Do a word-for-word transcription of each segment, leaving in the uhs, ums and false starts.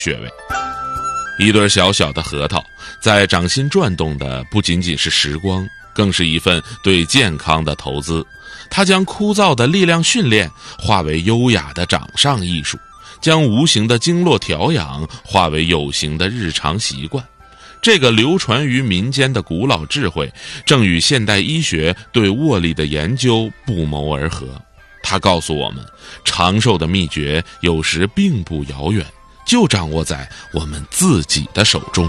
穴位。一对小小的核桃，在掌心转动的不仅仅是时光，更是一份对健康的投资。它将枯燥的力量训练化为优雅的掌上艺术，将无形的经络调养化为有形的日常习惯。这个流传于民间的古老智慧，正与现代医学对握力的研究不谋而合。它告诉我们，长寿的秘诀有时并不遥远，就掌握在我们自己的手中。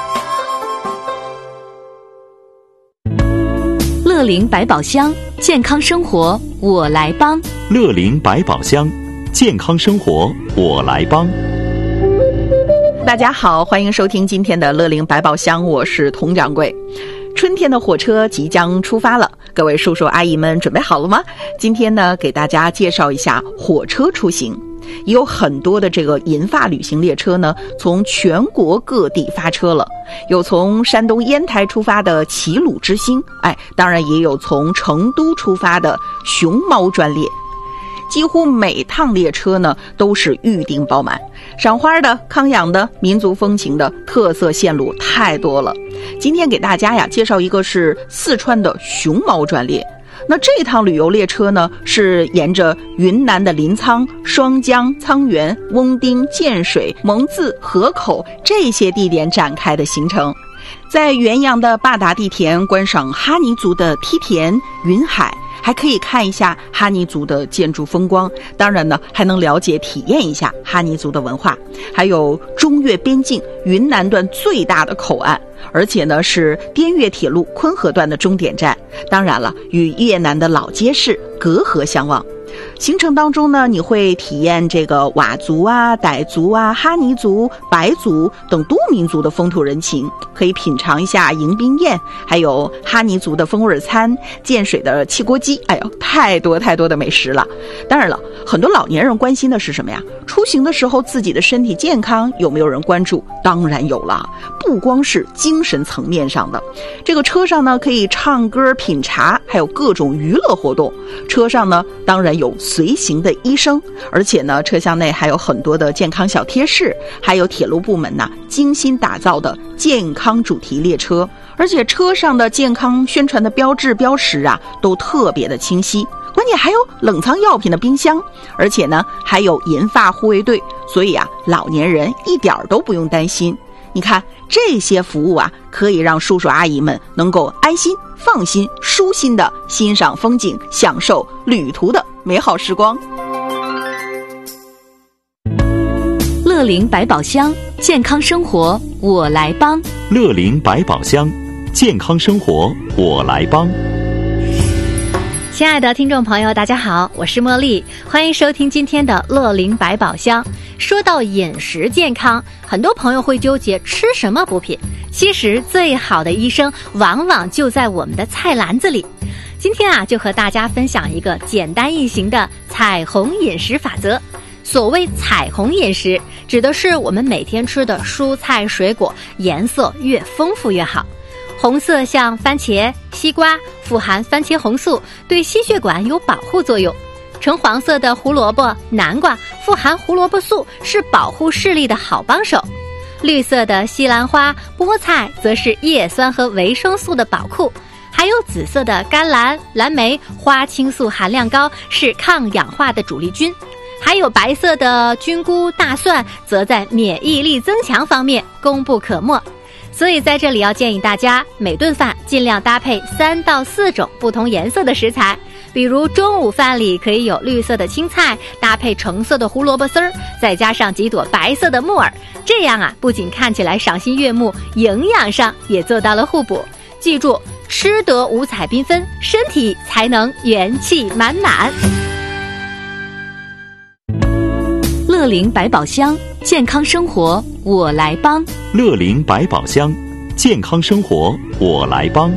乐龄百宝箱，健康生活我来帮。 乐龄百宝箱，健康生活我来帮。 大家好，欢迎收听今天的乐龄百宝箱，我是佟掌柜。春天的火车即将出发了，各位叔叔阿姨们准备好了吗？今天呢，给大家介绍一下火车出行。也有很多的这个银发旅行列车呢，从全国各地发车了。有从山东烟台出发的齐鲁之星，哎，当然也有从成都出发的熊猫专列。几乎每趟列车呢都是预订爆满，赏花的、康养的、民族风情的特色线路太多了。今天给大家呀介绍一个是四川的熊猫专列。那这趟旅游列车呢，是沿着云南的临沧、双江、沧源、翁丁、建水、蒙自、河口这些地点展开的行程。在原阳的坝达地田观赏哈尼族的梯田、云海，还可以看一下哈尼族的建筑风光，当然呢，还能了解体验一下哈尼族的文化。还有中越边境云南段最大的口岸，而且呢是滇越铁路昆河段的终点站，当然了，与越南的老街市隔河相望。行程当中呢，你会体验这个佤族啊、傣族啊、哈尼族、白族等多民族的风土人情，可以品尝一下迎宾宴，还有哈尼族的风味餐、建水的汽锅鸡，哎呦，太多太多的美食了。当然了，很多老年人关心的是什么呀？出行的时候自己的身体健康有没有人关注？当然有了，不光是精神层面上的。这个车上呢，可以唱歌、品茶，还有各种娱乐活动。车上呢，当然有随行的医生，而且呢，车厢内还有很多的健康小贴士，还有铁路部门呢精心打造的健康主题列车，而且车上的健康宣传的标志标识啊，都特别的清晰。关键还有冷藏药品的冰箱，而且呢，还有银发护卫队，所以啊，老年人一点都不用担心。你看这些服务啊，可以让叔叔阿姨们能够安心、放心、舒心的欣赏风景，享受旅途的美好时光。 乐龄百宝箱，健康生活我来帮。 乐龄百宝箱，健康生活我来帮。 亲爱的听众朋友，大家好，我是茉莉，欢迎收听今天的乐龄百宝箱。说到饮食健康，很多朋友会纠结吃什么补品，其实最好的医生往往就在我们的菜篮子里。今天啊，就和大家分享一个简单易行的彩虹饮食法则。所谓彩虹饮食，指的是我们每天吃的蔬菜水果颜色越丰富越好。红色像番茄、西瓜，富含番茄红素，对心血管有保护作用。橙黄色的胡萝卜、南瓜，富含胡萝卜素，是保护视力的好帮手。绿色的西兰花、菠菜，则是叶酸和维生素的宝库。还有紫色的甘蓝、蓝莓，花青素含量高，是抗氧化的主力军。还有白色的菌菇、大蒜，则在免疫力增强方面功不可没。所以在这里要建议大家，每顿饭尽量搭配三到四种不同颜色的食材，比如中午饭里可以有绿色的青菜，搭配橙色的胡萝卜丝儿，再加上几朵白色的木耳，这样啊，不仅看起来赏心悦目，营养上也做到了互补。记住，吃得五彩缤纷，身体才能元气满满。 乐龄百宝箱，健康生活我来帮。 乐龄百宝箱，健康生活我来帮。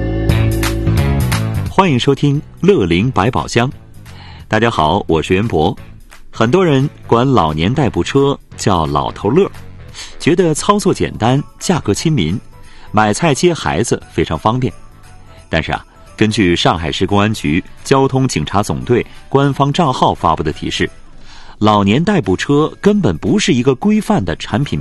欢迎收听乐龄百宝箱。大家好，我是袁博。很多人管老年代步车叫老头乐，觉得操作简单，价格亲民，买菜接孩子非常方便。但是啊，根据上海市公安局交通警察总队官方账号发布的提示， 老年代步车根本不是一个规范的产品